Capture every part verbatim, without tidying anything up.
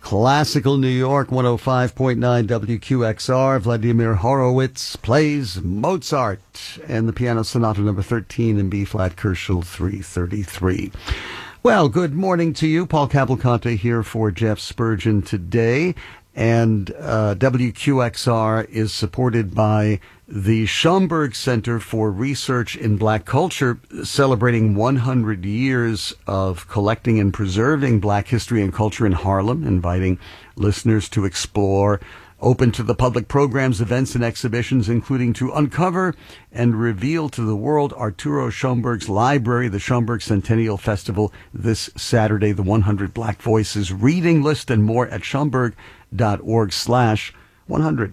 Classical New York, one oh five point nine W Q X R. Vladimir Horowitz plays Mozart and the Piano Sonata number thirteen in B-flat, Kerschel three thirty-three. Well, good morning to you. Paul Cavalcante here for Jeff Spurgeon today. And uh, W Q X R is supported by the Schomburg Center for Research in Black Culture, celebrating one hundred years of collecting and preserving black history and culture in Harlem, inviting listeners to explore open to the public programs, events, and exhibitions, including to uncover and reveal to the world Arturo Schomburg's library, the Schomburg Centennial Festival this Saturday, the one hundred Black Voices reading list, and more at schomburg.org slash 100.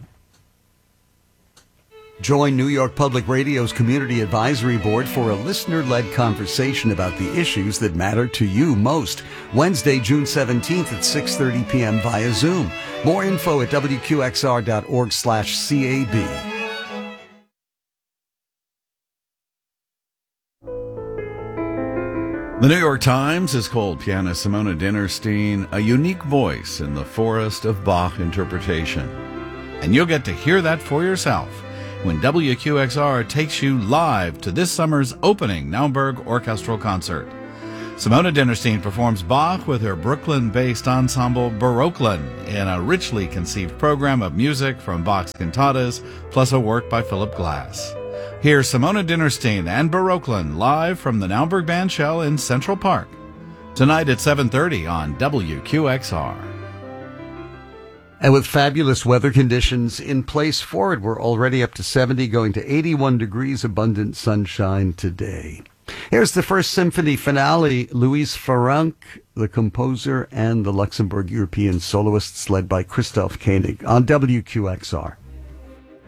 Join New York Public Radio's Community Advisory Board for a listener-led conversation about the issues that matter to you most. Wednesday, June seventeenth at six thirty p.m. via Zoom. More info at wqxr.org slash CAB. The New York Times has called pianist Simona Dinnerstein a unique voice in the forest of Bach interpretation. And you'll get to hear that for yourself when W Q X R takes you live to this summer's opening Naumburg Orchestral Concert. Simona Dinnerstein performs Bach with her Brooklyn-based ensemble Baroqueland in a richly conceived program of music from Bach's cantatas, plus a work by Philip Glass. Hear Simona Dinnerstein and Baroqueland live from the Naumburg Bandshell in Central Park, tonight at seven thirty on W Q X R. And with fabulous weather conditions in place for it, we're already up to seventy, going to eighty-one degrees, abundant sunshine today. Here's the First Symphony finale. Louise Farrenc, the composer, and the Luxembourg European soloists led by Christoph Koenig on W Q X R.